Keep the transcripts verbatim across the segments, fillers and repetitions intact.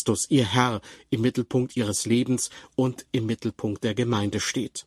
Christus, ihr Herr, im Mittelpunkt ihres Lebens und im Mittelpunkt der Gemeinde steht.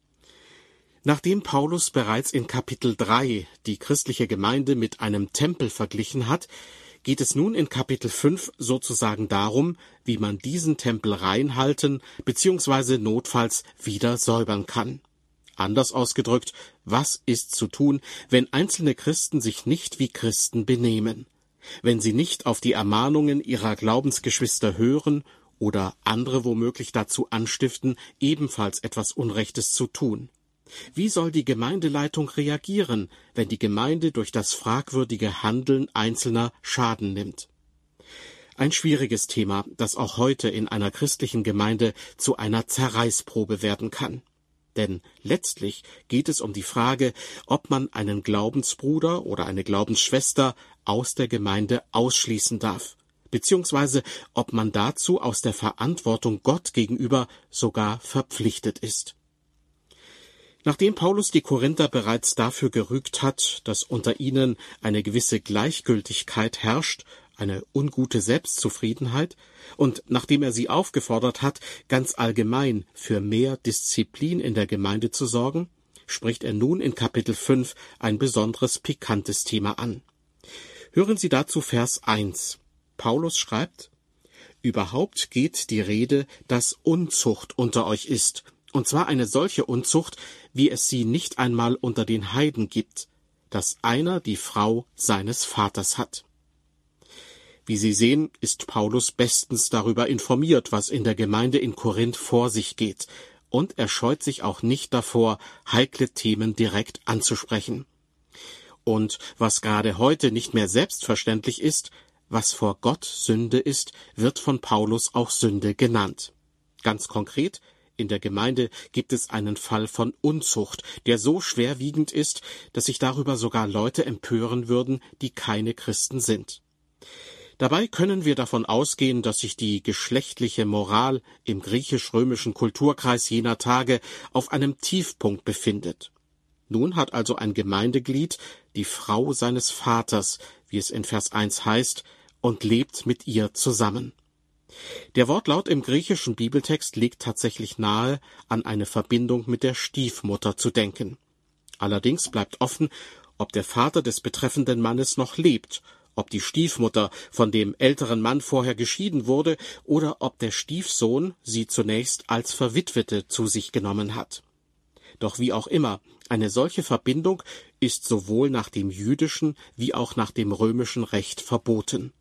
Nachdem Paulus bereits in Kapitel drei die christliche Gemeinde mit einem Tempel verglichen hat, geht es nun in Kapitel fünf sozusagen darum, wie man diesen Tempel reinhalten bzw. notfalls wieder säubern kann. Anders ausgedrückt, was ist zu tun, wenn einzelne Christen sich nicht wie Christen benehmen, wenn sie nicht auf die Ermahnungen ihrer Glaubensgeschwister hören oder andere womöglich dazu anstiften, ebenfalls etwas Unrechtes zu tun. Wie soll die Gemeindeleitung reagieren, wenn die Gemeinde durch das fragwürdige Handeln Einzelner Schaden nimmt? Ein schwieriges Thema, das auch heute in einer christlichen Gemeinde zu einer Zerreißprobe werden kann. Denn letztlich geht es um die Frage, ob man einen Glaubensbruder oder eine Glaubensschwester aus der Gemeinde ausschließen darf, beziehungsweise ob man dazu aus der Verantwortung Gott gegenüber sogar verpflichtet ist. Nachdem Paulus die Korinther bereits dafür gerügt hat, dass unter ihnen eine gewisse Gleichgültigkeit herrscht, eine ungute Selbstzufriedenheit, und nachdem er sie aufgefordert hat, ganz allgemein für mehr Disziplin in der Gemeinde zu sorgen, spricht er nun in Kapitel fünf ein besonderes pikantes Thema an. Hören Sie dazu Vers eins. Paulus schreibt: Überhaupt geht die Rede, dass Unzucht unter euch ist, und zwar eine solche Unzucht, wie es sie nicht einmal unter den Heiden gibt, dass einer die Frau seines Vaters hat. Wie Sie sehen, ist Paulus bestens darüber informiert, was in der Gemeinde in Korinth vor sich geht, und er scheut sich auch nicht davor, heikle Themen direkt anzusprechen. Und was gerade heute nicht mehr selbstverständlich ist, was vor Gott Sünde ist, wird von Paulus auch Sünde genannt. Ganz konkret: In der Gemeinde gibt es einen Fall von Unzucht, der so schwerwiegend ist, dass sich darüber sogar Leute empören würden, die keine Christen sind. Dabei können wir davon ausgehen, dass sich die geschlechtliche Moral im griechisch-römischen Kulturkreis jener Tage auf einem Tiefpunkt befindet. Nun hat also ein Gemeindeglied die Frau seines Vaters, wie es in Vers eins heißt, und lebt mit ihr zusammen. Der Wortlaut im griechischen Bibeltext legt tatsächlich nahe, an eine Verbindung mit der Stiefmutter zu denken. Allerdings bleibt offen, ob der Vater des betreffenden Mannes noch lebt, ob die Stiefmutter von dem älteren Mann vorher geschieden wurde oder ob der Stiefsohn sie zunächst als Verwitwete zu sich genommen hat. Doch wie auch immer, eine solche Verbindung ist sowohl nach dem jüdischen wie auch nach dem römischen Recht verboten.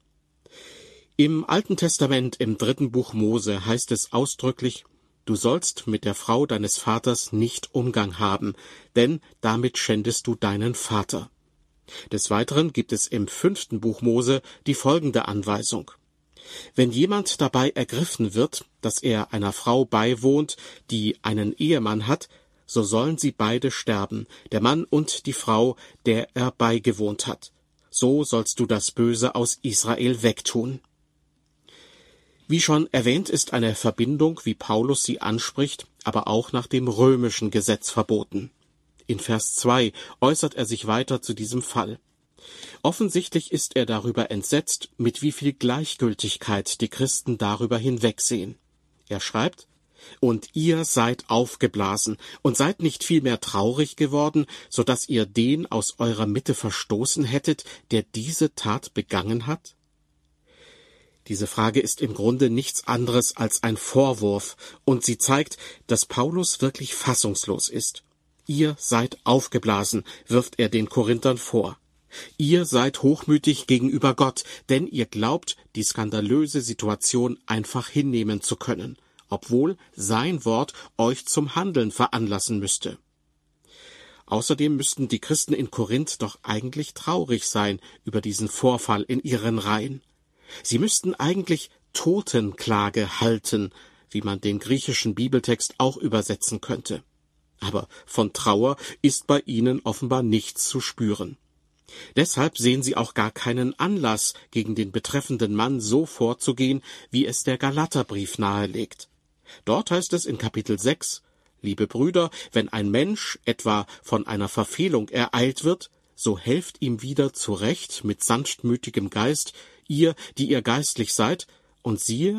Im Alten Testament, im dritten Buch Mose, heißt es ausdrücklich: Du sollst mit der Frau deines Vaters nicht Umgang haben, denn damit schändest du deinen Vater. Des Weiteren gibt es im fünften Buch Mose die folgende Anweisung: Wenn jemand dabei ergriffen wird, dass er einer Frau beiwohnt, die einen Ehemann hat, so sollen sie beide sterben, der Mann und die Frau, der er beigewohnt hat. So sollst du das Böse aus Israel wegtun. Wie schon erwähnt, ist eine Verbindung, wie Paulus sie anspricht, aber auch nach dem römischen Gesetz verboten. In Vers zwei äußert er sich weiter zu diesem Fall. Offensichtlich ist er darüber entsetzt, mit wie viel Gleichgültigkeit die Christen darüber hinwegsehen. Er schreibt: Und ihr seid aufgeblasen und seid nicht vielmehr traurig geworden, so dass ihr den aus eurer Mitte verstoßen hättet, der diese Tat begangen hat? Diese Frage ist im Grunde nichts anderes als ein Vorwurf, und sie zeigt, dass Paulus wirklich fassungslos ist. Ihr seid aufgeblasen, wirft er den Korinthern vor. Ihr seid hochmütig gegenüber Gott, denn ihr glaubt, die skandalöse Situation einfach hinnehmen zu können, obwohl sein Wort euch zum Handeln veranlassen müsste. Außerdem müssten die Christen in Korinth doch eigentlich traurig sein über diesen Vorfall in ihren Reihen. Sie müssten eigentlich Totenklage halten, wie man den griechischen Bibeltext auch übersetzen könnte. Aber von Trauer ist bei ihnen offenbar nichts zu spüren. Deshalb sehen sie auch gar keinen Anlass, gegen den betreffenden Mann so vorzugehen, wie es der Galaterbrief nahelegt. Dort heißt es in Kapitel sechs: Liebe Brüder, wenn ein Mensch etwa von einer Verfehlung ereilt wird, so helft ihm wieder zurecht mit sanftmütigem Geist, ihr, die ihr geistlich seid, und siehe,